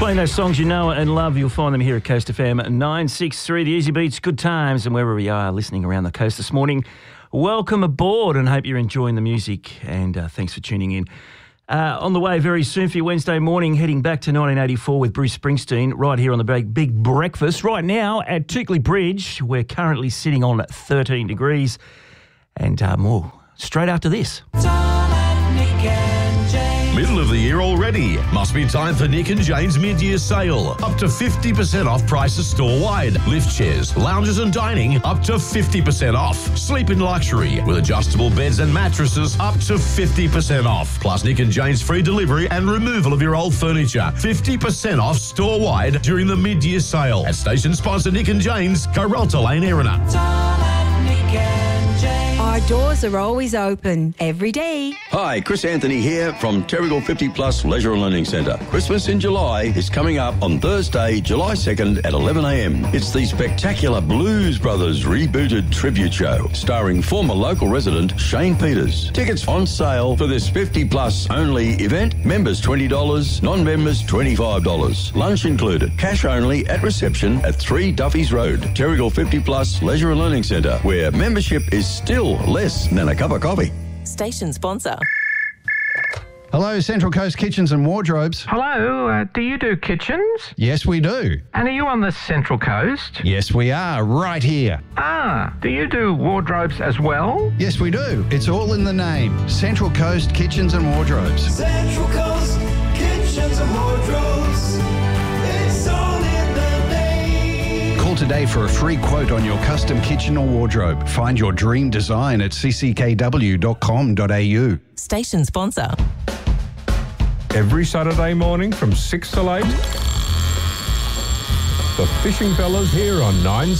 Playing those songs you know and love, you'll find them here at Coast FM 963. The Easy Beats, good times, and wherever you are listening around the coast this morning, welcome aboard and hope you're enjoying the music, and thanks for tuning in. On the way very soon for your Wednesday morning, heading back to 1984 with Bruce Springsteen right here on the Big Breakfast. Right now at Tookley Bridge, we're currently sitting on 13 degrees, and more straight after this. Middle of the year already. Must be time for Nick and Jane's mid-year sale. Up to 50% off prices store-wide. Lift chairs, lounges and dining up to 50% off. Sleep in luxury with adjustable beds and mattresses up to 50% off. Plus Nick and Jane's free delivery and removal of your old furniture. 50% off store-wide during the mid-year sale. At station sponsor Nick and Jane's, Coralta Lane, Erina. Our doors are always open, every day. Hi, Chris Anthony here from Terrigal 50 Plus Leisure and Learning Centre. Christmas in July is coming up on Thursday, July 2nd at 11 a.m. It's the spectacular Blues Brothers rebooted tribute show starring former local resident Shane Peters. Tickets on sale for this 50 plus only event. Members $20, non-members $25. Lunch included. Cash only at reception at 3 Duffy's Road. Terrigal 50 Plus Leisure and Learning Centre, where membership is still less than a cup of coffee. Station sponsor. Hello, Central Coast Kitchens and Wardrobes. Hello, do you do kitchens? Yes, we do. And are you on the Central Coast? Yes, we are, right here. Do you do wardrobes as well? Yes, we do. It's all in the name. Central Coast Kitchens and Wardrobes. Central Coast Kitchens and Wardrobes. It's all in the name. Call today for a free quote on your custom kitchen or wardrobe. Find your dream design at cckw.com.au. Station sponsor. Every Saturday morning from 6 till 8, the Fishing Fellas here on 9